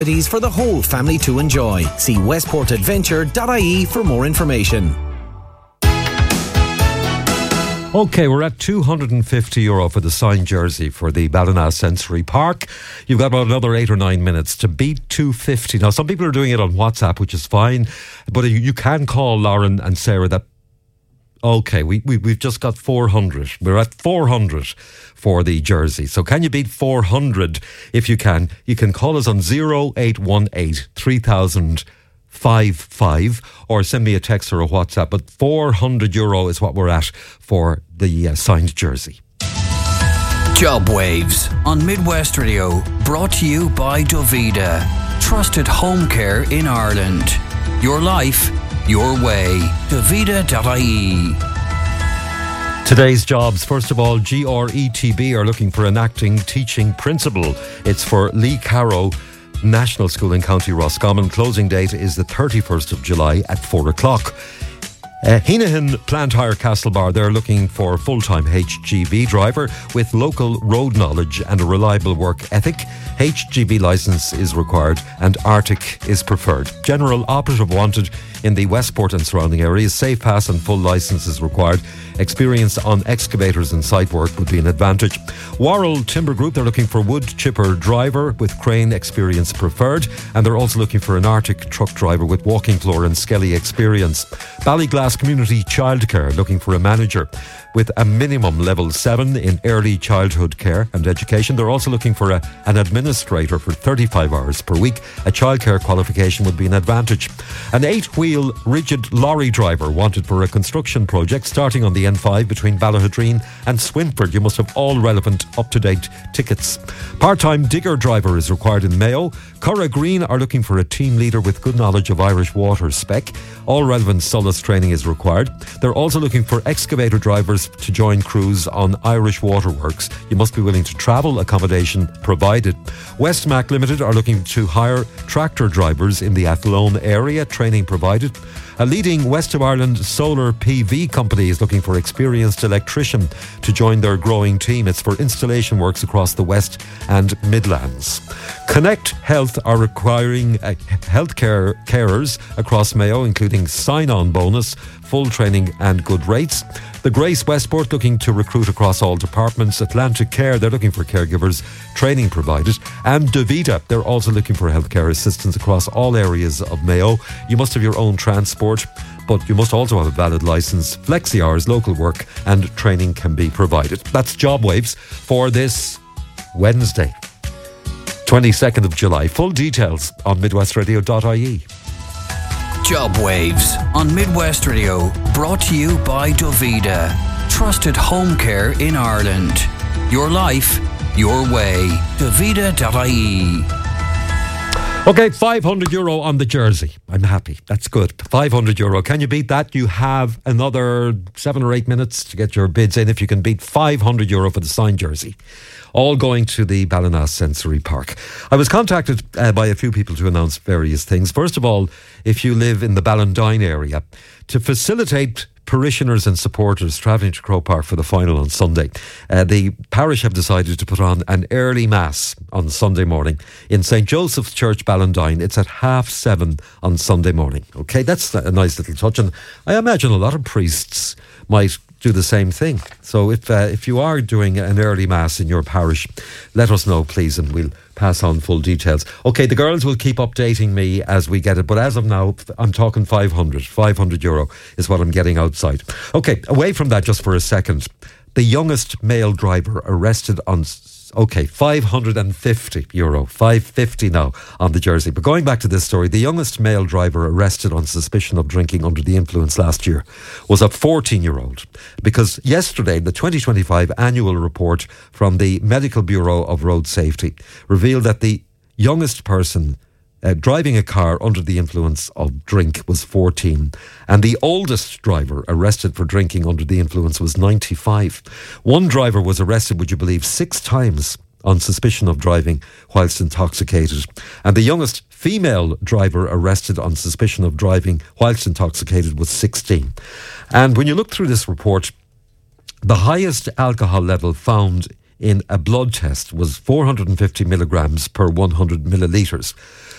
For the whole family to enjoy. See westportadventure.ie for more information. OK, we're at €250 for the signed jersey for the Ballina Sensory Park. You've got about another 8 or 9 minutes to beat 250. Now, some people are doing it on WhatsApp, which is fine, but you can call Lauren and Sarah that. OK, we've just got 400. We're at 400 for the jersey. So can you beat 400? If you can call us on 0818 3000 55 or send me a text or a WhatsApp. But €400 is what we're at for the signed jersey. Job Waves on Midwest Radio, brought to you by Dovida, trusted home care in Ireland. Your life, your way. Dovida.ie. Today's jobs. First of all, GRETB are looking for an acting teaching principal. It's for Lee Carrow National School in County Roscommon. Closing date is the 31st of July at 4 o'clock. Heenahan Plant Hire Castlebar, they're looking for a full-time HGV driver with local road knowledge and a reliable work ethic. HGV licence is required and Arctic is preferred. General operative wanted in the Westport and surrounding areas. Safe pass and full licence is required. Experience on excavators and site work would be an advantage. Worrell Timber Group, they're looking for wood chipper driver with crane experience preferred, and they're also looking for an Arctic truck driver with walking floor and skelly experience. Ballyglass Community Childcare, looking for a manager with a minimum level 7 in early childhood care and education. They're also looking for an administrator for 35 hours per week. A childcare qualification would be an advantage. An 8-wheel rigid lorry driver wanted for a construction project starting on the N5 between Ballahadreen and Swinford. You must have all relevant up-to-date tickets. Part-time digger driver is required in Mayo. Curra Green are looking for a team leader with good knowledge of Irish water spec. All relevant SOLAS training is required. They're also looking for excavator drivers to join crews on Irish waterworks. You must be willing to travel, accommodation provided. Westmac Limited are looking to hire tractor drivers in the Athlone area, training provided. A leading West of Ireland solar PV company is looking for experienced electrician to join their growing team. It's for installation works across the West and Midlands. Connect Health are requiring healthcare carers across Mayo, including sign-on bonus, full training and good rates. The Grace Westport looking to recruit across all departments. Atlantic Care, they're looking for caregivers, training provided. And Davida, they're also looking for healthcare assistance across all areas of Mayo. You must have your own transport, but you must also have a valid licence. Flexi hours, local work and training can be provided. That's Job Waves for this Wednesday, 22nd of July. Full details on midwestradio.ie. Job Waves on Midwest Radio, brought to you by Dovida, trusted home care in Ireland. Your life, your way. Dovida.ie. OK, €500 on the jersey. I'm happy. That's good. €500. Can you beat that? You have another 7 or 8 minutes to get your bids in if you can beat €500 for the signed jersey. All going to the Ballina Sensory Park. I was contacted by a few people to announce various things. First of all, if you live in the Ballandine area, to facilitate parishioners and supporters travelling to Croke Park for the final on Sunday, the parish have decided to put on an early mass on Sunday morning in St. Joseph's Church, Ballandine. It's at 7:30 on Sunday morning. OK, that's a nice little touch, and I imagine a lot of priests might do the same thing. So if you are doing an early mass in your parish, let us know, please, and we'll pass on full details. OK, the girls will keep updating me as we get it, but as of now, I'm talking €500 is what I'm getting outside. OK, away from that just for a second. The youngest male driver arrested on... OK, €550, €550 now on the jersey. But going back to this story, the youngest male driver arrested on suspicion of drinking under the influence last year was a 14-year-old. Because yesterday, the 2025 annual report from the Medical Bureau of Road Safety revealed that the youngest person driving a car under the influence of drink was 14, and the oldest driver arrested for drinking under the influence was 95. One driver was arrested, would you believe, 6 times on suspicion of driving whilst intoxicated, and the youngest female driver arrested on suspicion of driving whilst intoxicated was 16. And when you look through this report, the highest alcohol level found in a blood test was 450 milligrams per 100 millilitres.